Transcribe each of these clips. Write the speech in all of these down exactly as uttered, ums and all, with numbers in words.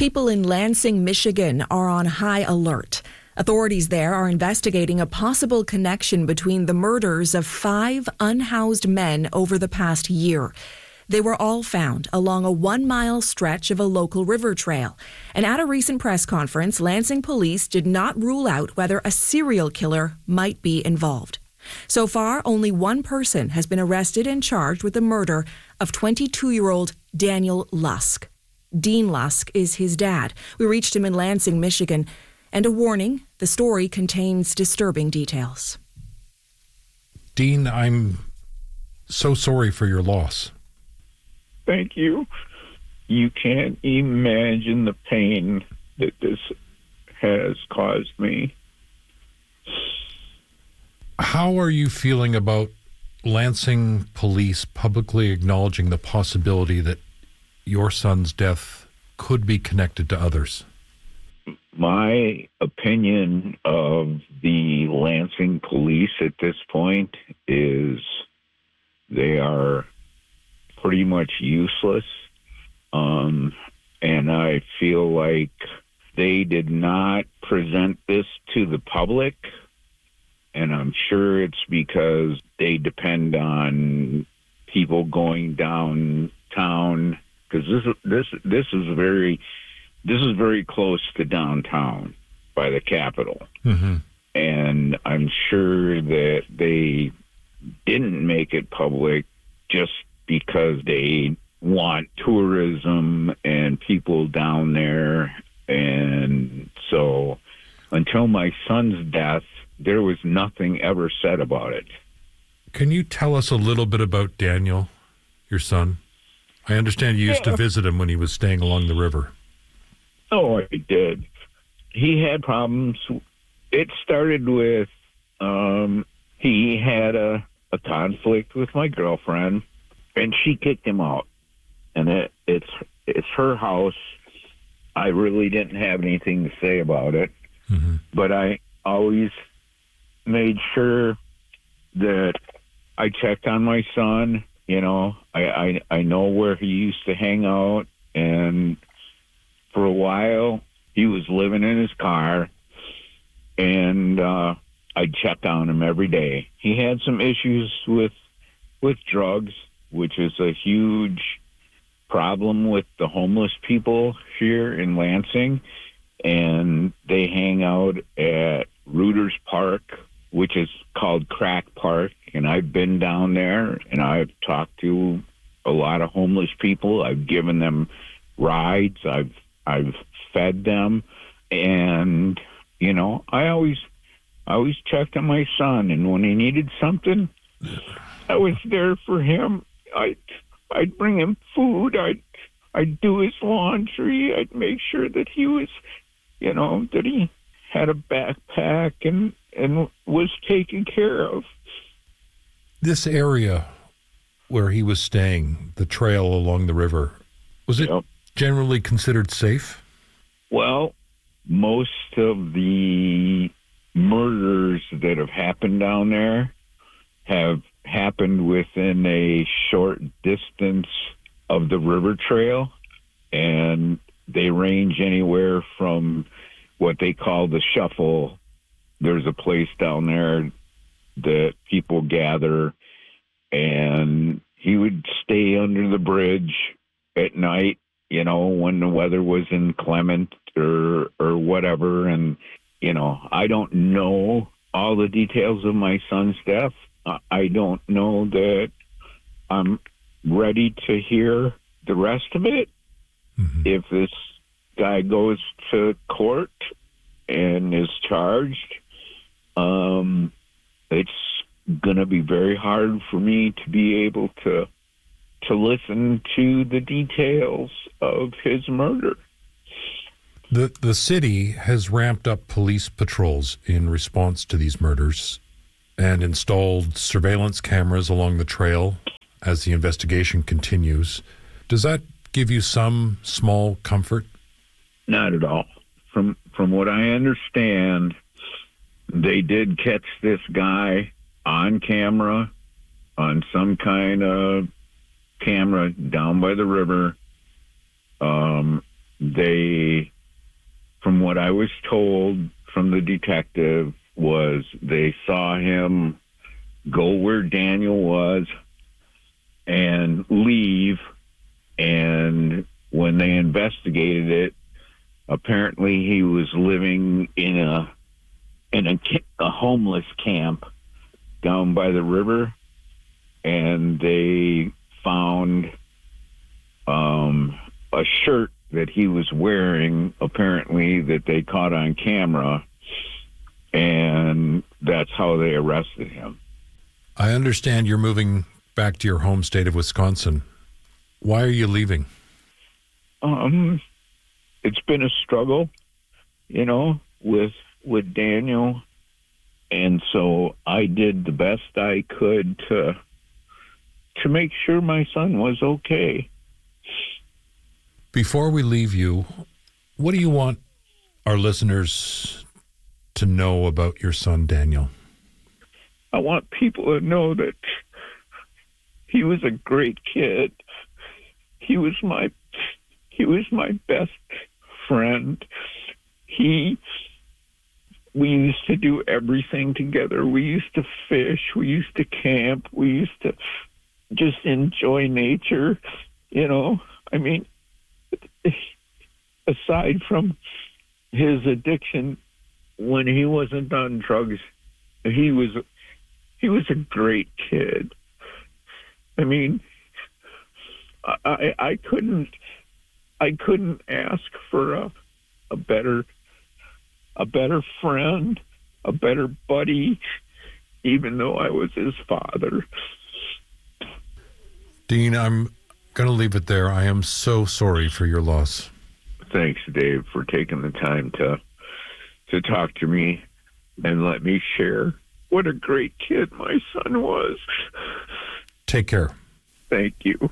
People in Lansing, Michigan are on high alert. Authorities there are investigating a possible connection between the murders of five unhoused men over the past year. They were all found along a one-mile stretch of a local river trail. And at a recent press conference, Lansing police did not rule out whether a serial killer might be involved. So far, only one person has been arrested and charged with the murder of twenty-two-year-old Daniel Lusk. Dean Lusk is his dad. We reached him in Lansing, Michigan. And a warning, the story contains disturbing details. Dean, I'm so sorry for your loss. Thank you. You can't imagine the pain that this has caused me. How are you feeling about Lansing police publicly acknowledging the possibility that your son's death could be connected to others? My opinion of the Lansing police at this point is they are pretty much useless. Um, and I feel like they did not present this to the public. And I'm sure it's because they depend on people going downtown, because this this this is very this is very close to downtown by the Capitol, mm-hmm. and I'm sure that they didn't make it public just because they want tourism and people down there. And so until my son's death, there was nothing ever said about it. Can you tell us a little bit about Daniel, your son? I understand you used yeah. to visit him when he was staying along the river. Oh, I did. He had problems. It started with um, he had a, a conflict with my girlfriend, and she kicked him out. And it, it's it's her house. I really didn't have anything to say about it, mm-hmm. but I always made sure that I checked on my son. You know, I, I, I know where he used to hang out, and for a while he was living in his car, and uh, I checked on him every day. He had some issues with with drugs, which is a huge problem with the homeless people here in Lansing, and they hang out at Reuters Park, which is called Crack Park, and I've been down there, and I've talked to a lot of homeless people. I've given them rides. I've I've fed them, and you know, I always I always checked on my son, and when he needed something, I was there for him. I I'd bring him food. I'd I'd do his laundry. I'd make sure that he was, you know, that he had a backpack and and was taken care of. This area where he was staying, the trail along the river, was it Yep. generally considered safe? Well, most of the murders that have happened down there have happened within a short distance of the river trail, and they range anywhere from what they call the shuffle. There's a place down there that people gather, and he would stay under the bridge at night, you know, when the weather was inclement or or whatever. And, you know, I don't know all the details of my son's death. I don't know that I'm ready to hear the rest of it. Mm-hmm. If this guy goes to court and is charged, um, it's going to be very hard for me to be able to to listen to the details of his murder. The the city has ramped up police patrols in response to these murders and installed surveillance cameras along the trail as the investigation continues. Does that give you some small comfort? Not at all. From from what I understand, they did catch this guy on camera, on some kind of camera down by the river. Um, they, from what I was told from the detective, was they saw him go where Daniel was and leave. And when they investigated it, apparently he was living in a in a, a homeless camp down by the river, and they found um, a shirt that he was wearing, apparently, that they caught on camera, and that's how they arrested him. I understand you're moving back to your home state of Wisconsin. Why are you leaving? Um, it's been a struggle, you know, with with Daniel, and so I did the best I could to to make sure my son was okay. Before we leave you, what do you want our listeners to know about your son, Daniel? I want people to know that he was a great kid. He was my he was my best friend. He we used to do everything together. We used to fish, we used to camp, we used to just enjoy nature, you know. I mean, aside from his addiction, when he wasn't on drugs, he was he was a great kid. I mean, I I couldn't I couldn't ask for a a better a better friend, a better buddy, even though I was his father. Dean, I'm going to leave it there. I am so sorry for your loss. Thanks, Dave, for taking the time to to talk to me and let me share what a great kid my son was. Take care. Thank you.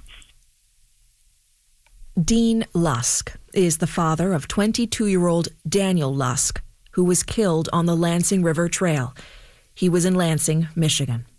Dean Lusk is the father of twenty-two-year-old Daniel Lusk, who was killed on the Lansing River Trail. He was in Lansing, Michigan.